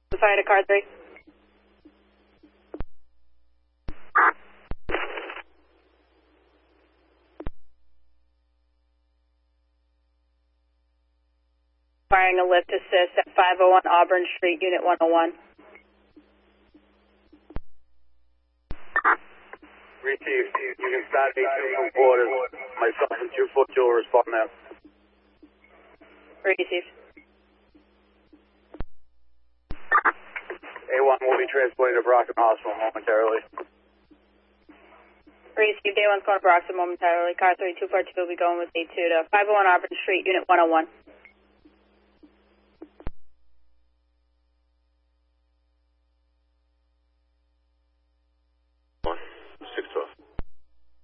Fire to car 3. Firing a lift assist at 501 Auburn Street, Unit 101. Received. You can start 18 from quarters. Myself and 242 will respond now. Received. A1 will be transported to Brockton Hospital momentarily. Received. A1's going to Brockton momentarily. Car 3242 will be going with A2 to 501 Auburn Street, Unit 101.